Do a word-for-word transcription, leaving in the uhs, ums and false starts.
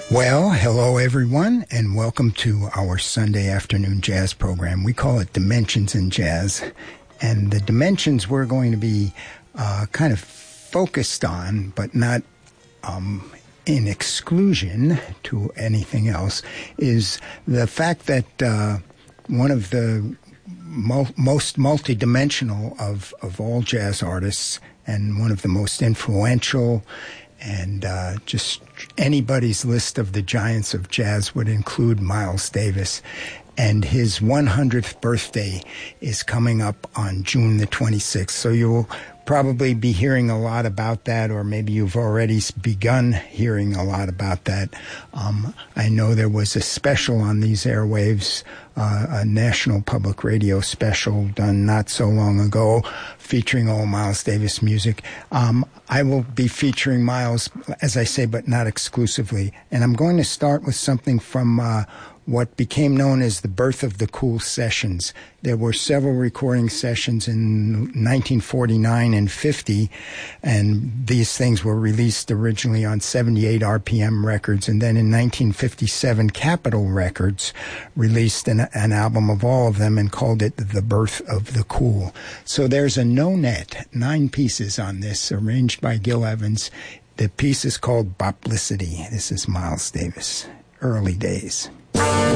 Well, hello everyone, and welcome to our Sunday afternoon jazz program. We call it Dimensions in Jazz, and the dimensions we're going to be uh, kind of focused on, but not um, in exclusion to anything else, is the fact that uh, one of the mo- most multidimensional of, of all jazz artists, and one of the most influential, and uh, just anybody's list of the giants of jazz would include Miles Davis. And his one hundredth birthday is coming up on June the twenty-sixth. So you'll probably be hearing a lot about that, or maybe you've already begun hearing a lot about that. Um, I know there was a special on these airwaves, uh, a National Public Radio special done not so long ago, featuring all Miles Davis music. Um, I will be featuring Miles, as I say, but not exclusively. And I'm going to start with something from uh, what became known as the birth of the cool sessions. There were several recording sessions in nineteen forty-nine and fifty, and these things were released originally on seventy-eight R P M records, and then in nineteen fifty-seven, Capitol Records released an, an album of all of them and called it The Birth of the Cool. So there's a no-net, nine pieces on this, arranged by Gil Evans. The piece is called Boplicity. This is Miles Davis, early days.